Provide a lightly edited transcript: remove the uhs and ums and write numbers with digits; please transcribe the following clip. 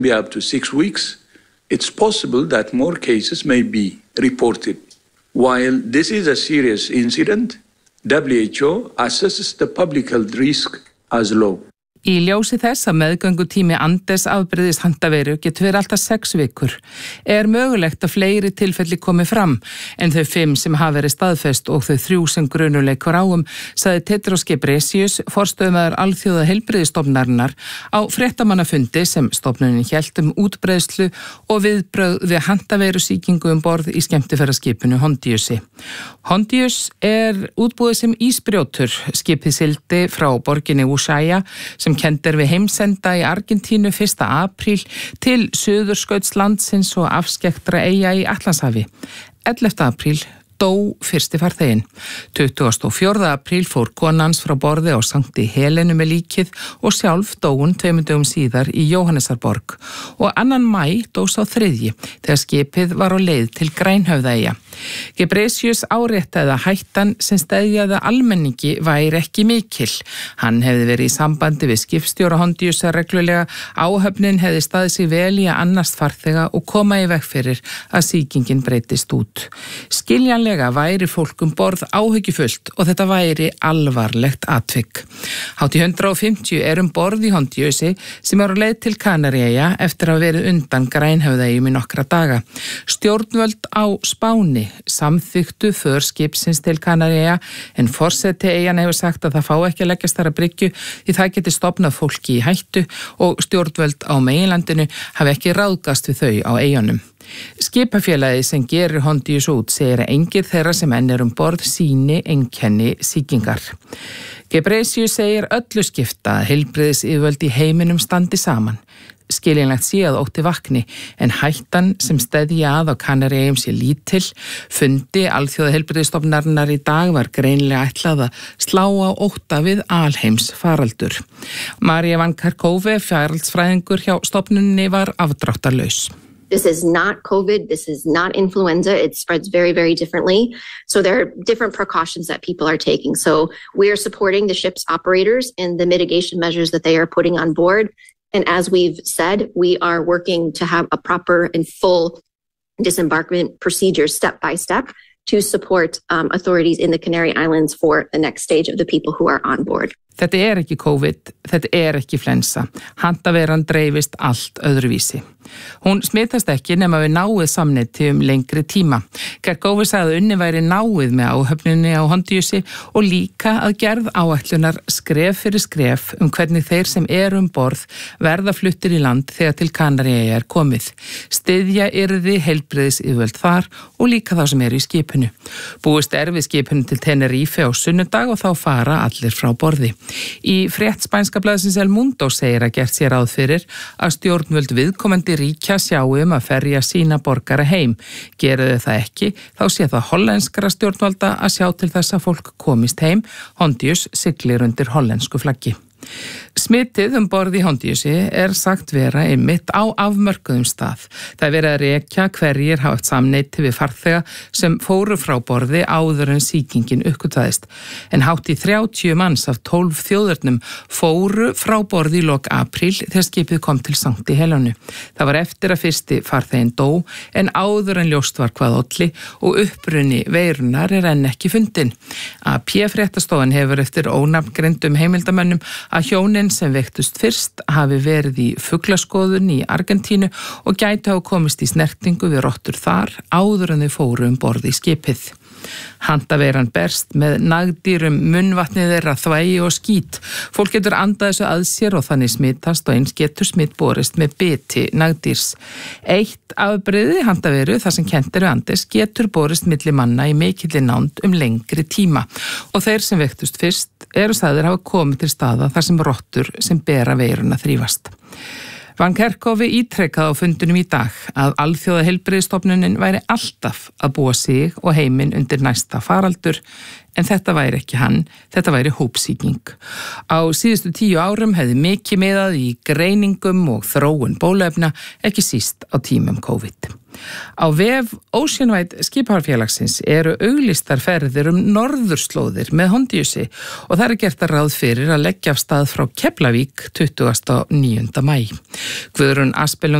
be up to 6 weeks, it's possible that more cases may be reported. While this is a serious incident, WHO assesses the public health risk as low. Í ljósi þess að meðgöngutími Andes afbrigðis handaveiru getur verið alltaf 6 vikur mögulegt að fleiri tilfelli komi fram en þau 5 sem hafa verið staðfest og þau 3 sem grunuleikur sagði Tedros Ghebreyesus, forstöðumaður Alþjóða heilbrigðisstofnunarinnar á fréttamannafundi sem stofnunin hélt útbreiðslu og viðbrögð við handaveirusýkingu borð í skemmtiferðaskipinu Hondiusi. Hondius útbúið sem ísbrjótur. Skipið sigldi frá borginni Ushuaia sem kennd við heimsenda í Argentínu 1. apríl til Suðurskautslandsins og afskekktra eyja í Atlantshafi. 11. apríl dó fyrsti farþeginn. 24. apríl fór konans frá borði á Sankti Helenu með líkið og sjálf dó hún 2 dögum síðar í Jóhannesarborg og 2. maí dó sá 3. þegar skipið var á leið til Grænhöfðaeyja. Ghebreyesus áréttaði að hættan sem steðjaði almenningi væri ekki mikil. Hann hefði verið í sambandi við skipstjóra Hondiusa reglulega, áhöfnin hefði staðið sig vel í að annast farþega og koma í veg fyrir að sýkingin breytist út. Skiljanlega væri fólk borð áhyggjufullt og þetta væri alvarlegt atvik. Hátt í 150 borð í Hondiusi sem á leið til Kanaríeyja eftir að hafa verið undan Grænhöfðaeyjum í nokkra daga. Stjórnvöld á Spáni samþykktu för skipsins til Kanaríeyja en forseti eyjan hefur sagt að það fá ekki að leggjast þar að bryggju því það geti stofnað fólki í hættu og stjórnvöld á meginlandinu hafi ekki ráðgast við þau á eyjunum. Skipafélagið sem gerir Hondius út segir að engir þeirra sem enn borð sýni einkenni sýkingar. Ghebreyesus segir öllu skipta að heilbrigðisyfirvöld í heiminum standi saman. Skiljanlegt sé að ótti vakni en hættan sem steðja að á Kanaríeyjum sé lítil. Fundi Alþjóða heilbrigðisstofnunarinnar í dag var greinilega ætlað að slá á ótta við alheims faraldur. María Van Kerkhove, faraldsfræðingur hjá stofnuninni, var afdráttarlaus. This is not COVID, this is not influenza, it spreads very, very differently. So there are different precautions that people are taking. So we are supporting the ship's operators in the mitigation measures that they are putting on board. And as we've said, we are working to have a proper and full disembarkment procedure step by step to support authorities in the Canary Islands for the next stage of the people who are on board. Þetta ekki COVID, þetta ekki flensa. Handaveiran dreifist allt öðruvísi. Hún smitast ekki nema við náið samneyti lengri tíma. Kerkhove sagði að unnið væri náið með áhöfninni á Hondiusi og líka að gerð áætlunar skref fyrir skref hvernig þeir sem borð verða fluttir í land þegar til Kanaríeyja komið. Styðja yrði heilbrigðisyfirvöld þar og líka þá sem í skipinu. Búist við skipinu til Tenerife á sunnudag og þá fara allir frá borði. Í frétt spænska blaðsins El Mundo segir að gert sér ráð fyrir að stjórnvöld viðkomandi ríkja sjáu að ferja sína borgara heim. Geri þau það ekki, þá sé það hollenskra stjórnvalda að sjá til þess að fólk komist heim. Hondius siglir undir hollensku flaggi. Smitið borð í Hondiusi sagt vera einmitt á afmörkuðum stað. Það verið að rekja hverjir hafa samneyti við farþega sem fóru frá borði áður en sýkingin uppgötvaðist. En hátt í 30 manns af 12 þjóðurnum fóru frá borði í lok apríl þegar skipið kom til Sankti Helenu. Það var eftir að fyrsti farþeginn dó en áður en ljóst var hvað olli og uppruni veirunar enn ekki fundin. AP-fréttastofan hefur eftir ónafngreindum heimildamönnum að hjónin sem veiktust fyrst hafi verið í fuglaskoðun í Argentínu og gætu hafa komist í snertingu við rottur þar áður en þau fóru borð í skipið. Handaveiran berst með nagdýrum, munnvatnið þeirra, þvægi og skít. Fólk getur andað þessu að sér og þannig smitast og eins getur smitt borist með biti nagdýrs. Eitt afbrigði handaveiru, það sem kennt við Andes, getur borist milli manna í mikilli nánd lengri tíma og þeir sem veiktust fyrst sagðir hafa komið til staða þar sem rottur sem bera veiruna þrífast. Van Kerkhove ítrekkaði á fundinum í dag að Alþjóða heilbrigðisstofnunin væri alltaf að búa sig og heiminn undir næsta faraldur en þetta væri ekki hann, þetta væri hópsýking. Á síðustu 10 árum hefði mikið miðað í greiningum og þróun bóluefna, ekki síst á tímum COVID. Á vef Oceanwide skipafarfélagsins eru auglýstar ferðir norðurslóðir með Hondiusi og það gert að ráð fyrir að leggja af stað frá Keflavík 29. maí. Guðrún Aspelund